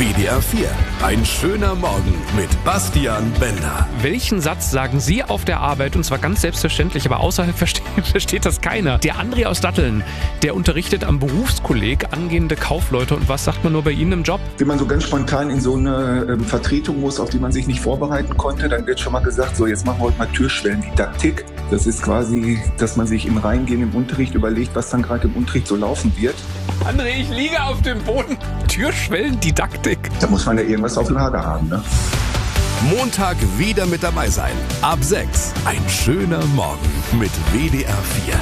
WDR 4. Ein schöner Morgen mit Bastian Bender. Welchen Satz sagen Sie auf der Arbeit? Und zwar ganz selbstverständlich, aber außerhalb versteht das keiner. Der André aus Datteln, der unterrichtet am Berufskolleg angehende Kaufleute. Und was sagt man nur bei Ihnen im Job? Wenn man so ganz spontan in so eine Vertretung muss, auf die man sich nicht vorbereiten konnte, dann wird schon mal gesagt, so jetzt machen wir heute mal Türschwellendidaktik. Das ist quasi, dass man sich im Reingehen im Unterricht überlegt, was dann gerade im Unterricht so laufen wird. André, ich liege auf dem Boden. Türschwellendidaktik. Da muss man ja irgendwas auf Lager haben, ne? Montag wieder mit dabei sein. Ab 6. Ein schöner Morgen mit WDR 4.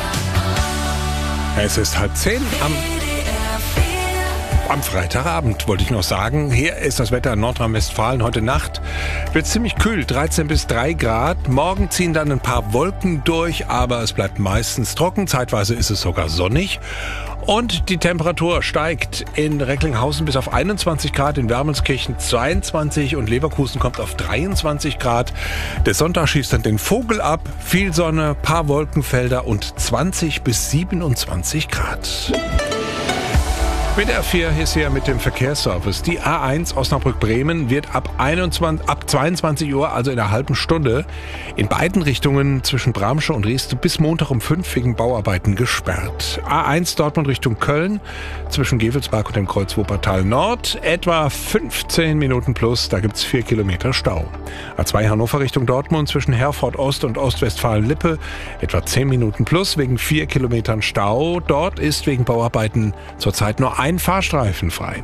Es ist 9:30 am Freitagabend, wollte ich noch sagen. Hier ist das Wetter in Nordrhein-Westfalen. Heute Nacht wird es ziemlich kühl, 13 bis 3 Grad. Morgen ziehen dann ein paar Wolken durch, aber es bleibt meistens trocken. Zeitweise ist es sogar sonnig. Und die Temperatur steigt in Recklinghausen bis auf 21 Grad, in Wermelskirchen 22 und Leverkusen kommt auf 23 Grad. Der Sonntag schießt dann den Vogel ab, viel Sonne, paar Wolkenfelder und 20 bis 27 Grad. WDR 4 ist hier mit dem Verkehrsservice. Die A1 Osnabrück-Bremen wird ab 22 Uhr, also in einer halben Stunde, in beiden Richtungen zwischen Bramsche und Rieste bis Montag um 5 wegen Bauarbeiten gesperrt. A1 Dortmund Richtung Köln zwischen Gevelsberg und dem Kreuz Wuppertal Nord etwa 15 Minuten plus, da gibt's 4 Kilometer Stau. A2 Hannover Richtung Dortmund zwischen Herford Ost und Ostwestfalen-Lippe etwa 10 Minuten plus wegen 4 Kilometern Stau. Dort ist wegen Bauarbeiten zurzeit nur ein Fahrstreifen frei.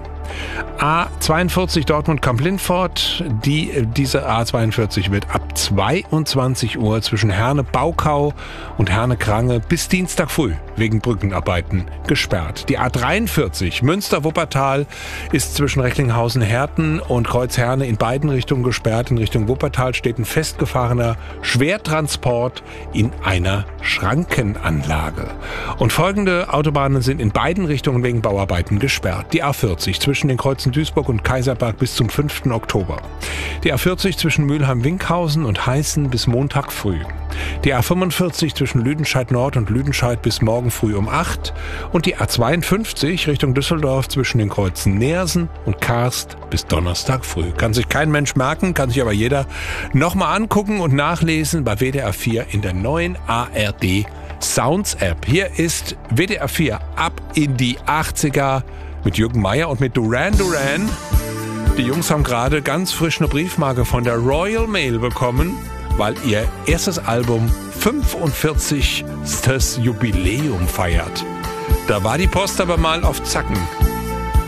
A42 Dortmund-Kamp-Lindfort. Diese A42 wird ab 22 Uhr zwischen Herne-Baukau und Herne-Krange bis Dienstag früh wegen Brückenarbeiten gesperrt. Die A43 Münster-Wuppertal ist zwischen Recklinghausen-Herten und Kreuz-Herne in beiden Richtungen gesperrt. In Richtung Wuppertal steht ein festgefahrener Schwertransport in einer Schrankenanlage. Und folgende Autobahnen sind in beiden Richtungen wegen Bauarbeiten gesperrt. Die A40 zwischen den Kreuzen Duisburg und Kaiserberg bis zum 5. Oktober. Die A40 zwischen Mülheim-Winkhausen und Heißen bis Montag früh. Die A45 zwischen Lüdenscheid Nord und Lüdenscheid bis morgen früh um 8. Und die A52 Richtung Düsseldorf zwischen den Kreuzen Neersen und Karst bis Donnerstag früh. Kann sich kein Mensch merken, kann sich aber jeder nochmal angucken und nachlesen bei WDR 4 in der neuen ARD Sounds App. Hier ist WDR 4 ab in die 80er mit Jürgen Meier und mit Duran Duran. Die Jungs haben gerade ganz frisch eine Briefmarke von der Royal Mail bekommen, weil ihr erstes Album 45. Jubiläum feiert. Da war die Post aber mal auf Zacken.